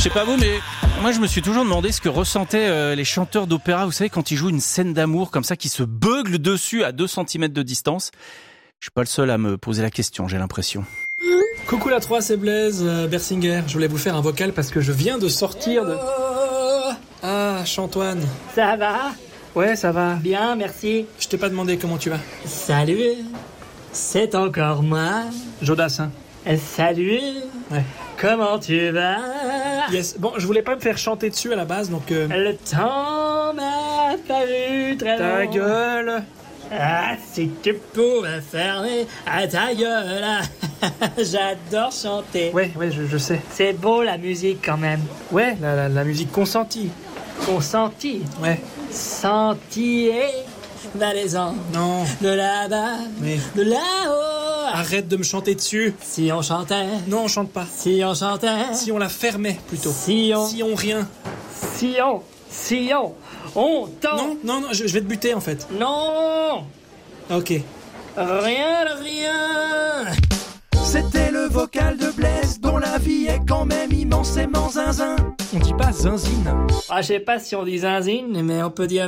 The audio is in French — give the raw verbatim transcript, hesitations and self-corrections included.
sais pas vous, mais moi je me suis toujours demandé ce que ressentaient euh, les chanteurs d'opéra, vous savez, quand ils jouent une scène d'amour comme ça, qui se beuglent dessus à deux centimètres de distance. Je suis pas le seul à me poser la question, j'ai l'impression. Coucou la trois, c'est Blaise, euh, Bersinger. Je voulais vous faire un vocal parce que je viens de sortir de... Ah, Chantoine. Ça va? Ouais, ça va. Bien, merci. Je t'ai pas demandé comment tu vas. Salut, c'est encore moi. Jodassin. Salut, Ouais. comment tu vas? Yes. Bon, je voulais pas me faire chanter dessus à la base, donc... Euh... Le temps m'a paru très long. Ta gueule. Ah, si tu pouvais fermer à ta gueule. J'adore chanter. Ouais, ouais, je, je sais. C'est beau la musique quand même. Ouais, la, la, la musique consentie. Consenti. Ouais. Sentier valaisant. Non. De là-bas, Mais... de là-haut. Arrête de me chanter dessus. Si on chantait. Non, on chante pas. Si on chantait. Si on la fermait, plutôt. Si on. Si on rien. Si on. Si on. On t'en. Non, non, non, je, je vais te buter, en fait. Non. Ok. Rien de rien. C'était le vocal de Blaise, dont la vie est quand même immensément zinzin. On dit pas zinzine. Ah, je sais pas si on dit zinzine, mais on peut dire